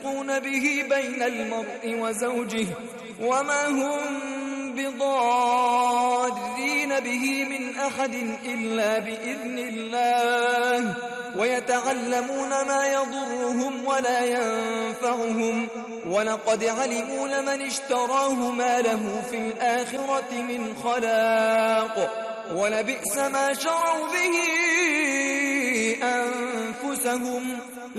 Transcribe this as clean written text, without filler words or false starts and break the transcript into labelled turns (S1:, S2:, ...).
S1: يفرقون به بين المرء وزوجه وما هم بضارين به من أحد إلا بإذن الله ويتعلمون ما يضرهم ولا ينفعهم ولقد علموا لمن اشتراه ما له في الآخرة من خلاق ولبئس ما شروا به أنفسهم